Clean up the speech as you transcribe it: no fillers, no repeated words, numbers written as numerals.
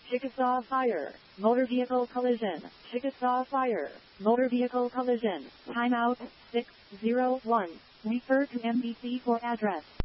Chickasaw Fire. Motor vehicle collision. Chickasaw Fire. Motor vehicle collision. Timeout 601. Refer to MBC for address.